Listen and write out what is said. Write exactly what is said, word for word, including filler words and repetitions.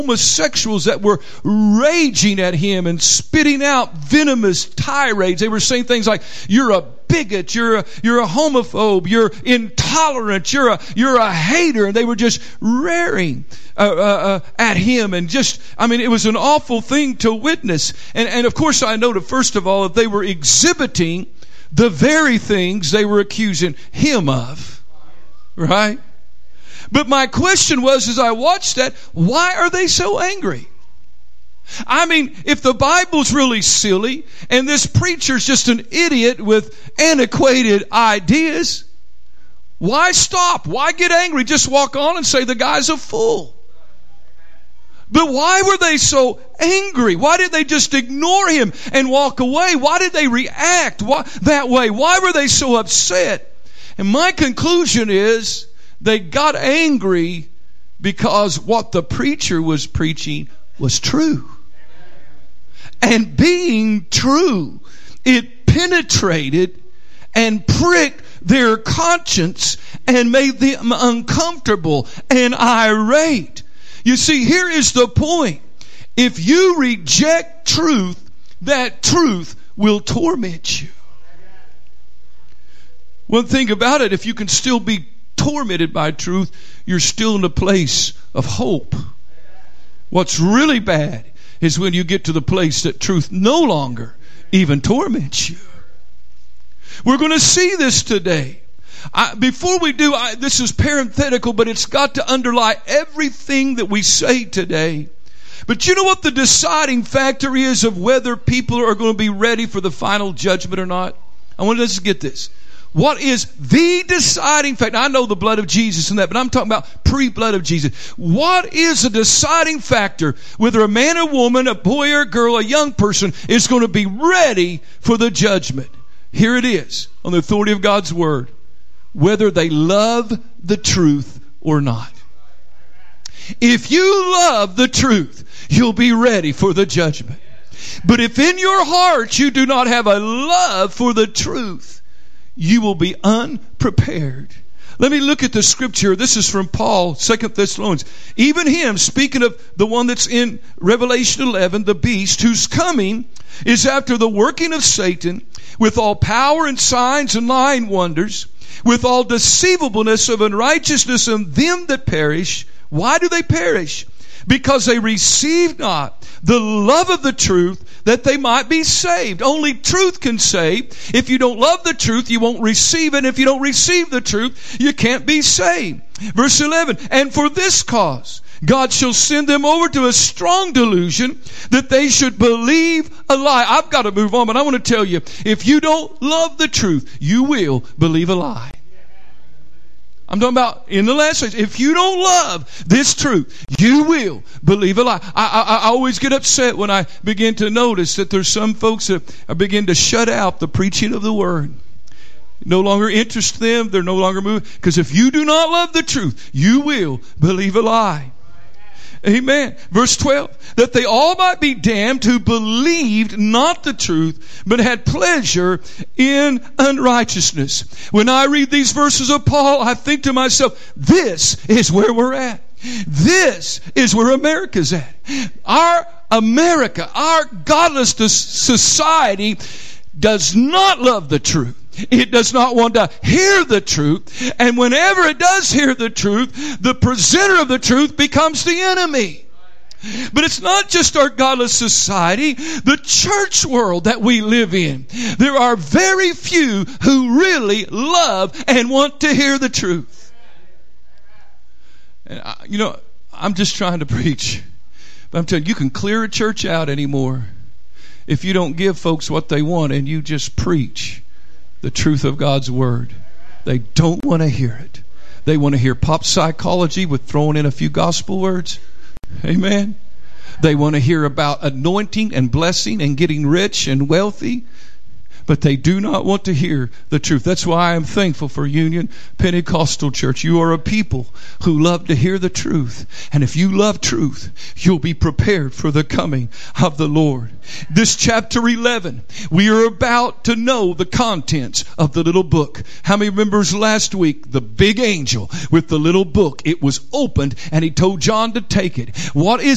homosexuals that were raging at him and spitting out venomous tirades. They were saying things like, you're a bigot, you're a, you're a homophobe, you're intolerant, you're a, you're a hater. And they were just raring uh, uh, uh, at him. And just, I mean, it was an awful thing to witness. And, and of course I noted, first of all, that they were exhibiting the very things they were accusing him of. Right? But my question was, as I watched that, why are they so angry? I mean, if the Bible's really silly and this preacher's just an idiot with antiquated ideas, why stop? Why get angry? Just walk on and say the guy's a fool. But why were they so angry? Why did they just ignore him and walk away? Why did they react why, that way? Why were they so upset? And my conclusion is, they got angry because what the preacher was preaching was true. And being true, it penetrated and pricked their conscience and made them uncomfortable and irate. You see, here is the point. If you reject truth, that truth will torment you. One thing about it, if you can still be tormented by truth, you're still in a place of hope. What's really bad is when you get to the place that truth no longer even torments you. We're going to see this today. I, before we do, I, this is parenthetical, but it's got to underlie everything that we say today. But you know what the deciding factor is of whether people are going to be ready for the final judgment or not? I want us to get this. What is the deciding factor? I know the blood of Jesus and that, but I'm talking about pre-blood of Jesus. What is the deciding factor whether a man or woman, a boy or a girl, a young person is going to be ready for the judgment? Here it is, on the authority of God's Word. Whether they love the truth or not. If you love the truth, you'll be ready for the judgment. But if in your heart you do not have a love for the truth, you will be unprepared. Let me look at the scripture. This is from Paul, Second Thessalonians. Even him, speaking of the one that's in Revelation eleven, the beast, whose coming is after the working of Satan, with all power and signs and lying wonders, with all deceivableness of unrighteousness in them that perish. Why do they perish? Because they receive not the love of the truth, that they might be saved. Only truth can save. If you don't love the truth, you won't receive it. If you don't receive the truth, you can't be saved. Verse eleven, and for this cause God shall send them over to a strong delusion, that they should believe a lie. I've got to move on, but I want to tell you, if you don't love the truth, you will believe a lie. I'm talking about in the last days. If you don't love this truth, you will believe a lie. I, I, I always get upset when I begin to notice that there's some folks that begin to shut out the preaching of the Word. No longer interest them. They're no longer moving. Because if you do not love the truth, you will believe a lie. Amen. Verse twelve, that they all might be damned who believed not the truth, but had pleasure in unrighteousness. When I read these verses of Paul, I think to myself, this is where we're at. This is where America's at. Our America, our godless society does not love the truth. It does not want to hear the truth. And whenever it does hear the truth, the presenter of the truth becomes the enemy. But it's not just our godless society, the church world that we live in. There are very few who really love and want to hear the truth. And I, you know, I'm just trying to preach. But I'm telling you, you can clear a church out anymore if you don't give folks what they want and you just preach the truth of God's Word. They don't want to hear it. They want to hear pop psychology with throwing in a few gospel words. Amen. They want to hear about anointing and blessing and getting rich and wealthy. But they do not want to hear the truth. That's why I am thankful for Union Pentecostal Church. You are a people who love to hear the truth. And if you love truth, you'll be prepared for the coming of the Lord. This chapter eleven, we are about to know the contents of the little book. How many remembers last week, the big angel with the little book? It was opened and he told John to take it. What is